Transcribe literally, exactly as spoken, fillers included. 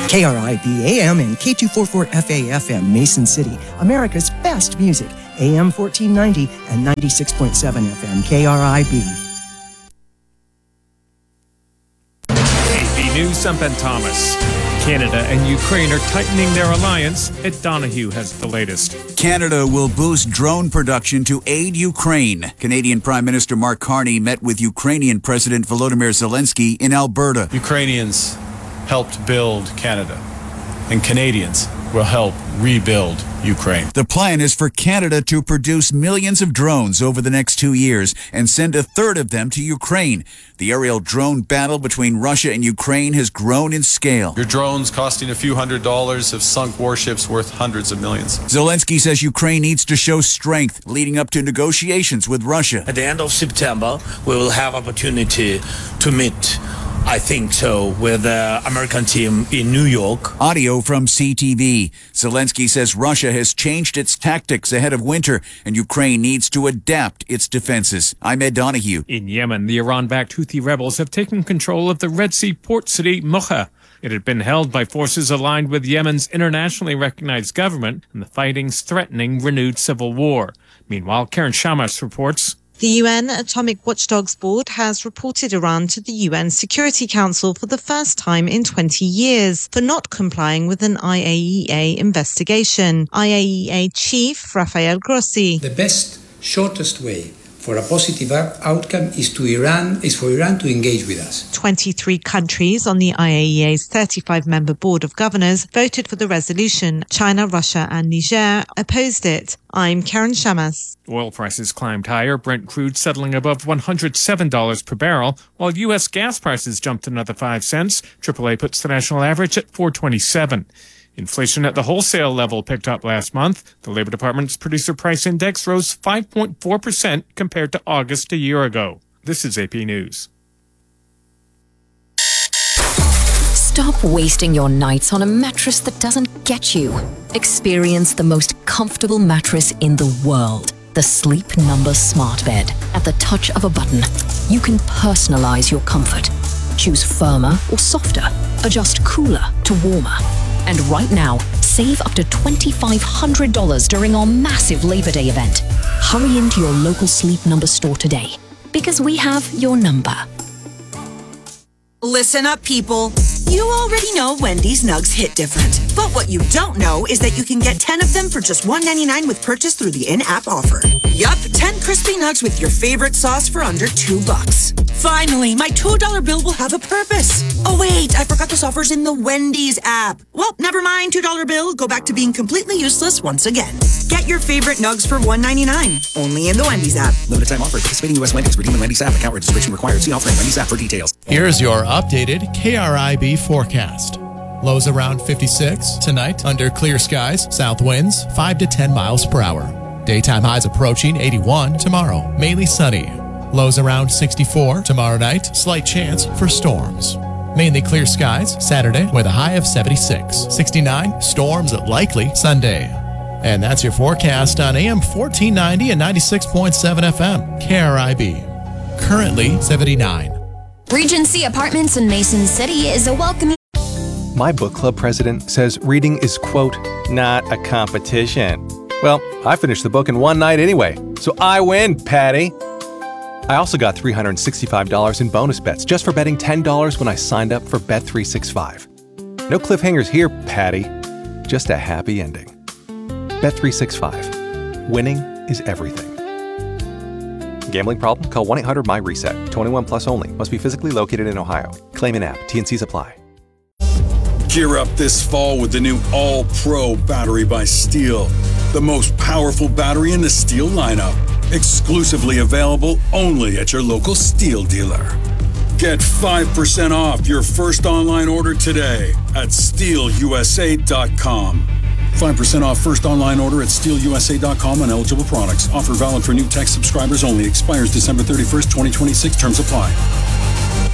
K R I B A M and K two forty-four F A F M, Mason City, America's best music, A M fourteen ninety and ninety-six point seven F M, K R I B. A P News, I'm Ben Thomas. Canada and Ukraine are tightening their alliance. Ed Donahue has the latest. Canada will boost drone production to aid Ukraine. Canadian Prime Minister Mark Carney met with Ukrainian President Volodymyr Zelensky in Alberta. Ukrainians helped build Canada, and Canadians will help rebuild Ukraine. The plan is for Canada to produce millions of drones over the next two years and send a third of them to Ukraine. The aerial drone battle between Russia and Ukraine has grown in scale. Your drones costing a few hundred dollars have sunk warships worth hundreds of millions. Zelensky says Ukraine needs to show strength leading up to negotiations with Russia. At the end of September, we will have opportunity to meet, I think so, with the American team in New York. Audio from C T V. Zelensky says Russia has changed its tactics ahead of winter, and Ukraine needs to adapt its defenses. I'm Ed Donahue. In Yemen, the Iran-backed Houthi rebels have taken control of the Red Sea port city Mocha. It had been held by forces aligned with Yemen's internationally recognized government, and the fighting's threatening renewed civil war. Meanwhile, Karen Shamas reports. The U N Atomic Watchdogs Board has reported Iran to the U N Security Council for the first time in twenty years for not complying with an I A E A investigation. I A E A Chief Rafael Grossi. The best, shortest way for a positive outcome is to Iran is for Iran to engage with us. twenty-three countries on the I A E A's thirty-five member board of governors voted for the resolution. China, Russia and Niger opposed it. I'm Karen Shamas. Oil prices climbed higher, Brent crude settling above one hundred seven dollars per barrel, while U S gas prices jumped another five cents. triple A puts the national average at four twenty-seven. Inflation at the wholesale level picked up last month. The Labor Department's Producer Price Index rose five point four percent compared to August a year ago. This is A P News. Stop wasting your nights on a mattress that doesn't get you. Experience the most comfortable mattress in the world. The Sleep Number Smart Bed. At the touch of a button, you can personalize your comfort. Choose firmer or softer. Adjust cooler to warmer. And right now, save up to twenty-five hundred dollars during our massive Labor Day event. Hurry into your local Sleep Number store today, because we have your number. Listen up, people. You already know Wendy's Nugs hit different. But what you don't know is that you can get ten of them for just one ninety-nine with purchase through the in-app offer. Yup, ten crispy nugs with your favorite sauce for under two bucks. Finally, my two dollar bill will have a purpose. Oh wait, I forgot this offer's in the Wendy's app. Well, never mind, two dollar bill. Go back to being completely useless once again. Get your favorite nugs for one ninety-nine. Only in the Wendy's app. Limited time offer. Participating U S Wendy's. Redeem in Wendy's app. Account registration required. See offer in Wendy's app for details. Here's your updated K R I B forecast. Lows around fifty-six tonight under clear skies. South winds five to ten miles per hour. Daytime highs approaching eighty-one tomorrow. Mainly sunny. Lows around sixty-four tomorrow night. Slight chance for storms. Mainly clear skies Saturday with a high of seventy-six. sixty-nine, storms likely Sunday. And that's your forecast on A M fourteen ninety and ninety-six point seven F M. K R I B. Currently seventy-nine. Regency Apartments in Mason City is a welcoming... My book club president says reading is, quote, not a competition. Well, I finished the book in one night anyway, so I win, Patty. I also got three hundred sixty-five dollars in bonus bets just for betting ten dollars when I signed up for Bet three sixty-five. No cliffhangers here, Patty. Just a happy ending. Bet three sixty-five. Winning is everything. Gambling problem? Call one eight hundred M Y reset. twenty-one plus only. Must be physically located in Ohio. Claim in app. T N Cs apply. Gear up this fall with the new All-Pro battery by Steel. The most powerful battery in the Steel lineup. Exclusively available only at your local Steel dealer. Get five percent off your first online order today at steel u s a dot com. five percent off first online order at steel u s a dot com on eligible products. Offer valid for new tech subscribers only. Expires December thirty-first, twenty twenty-six. Terms apply.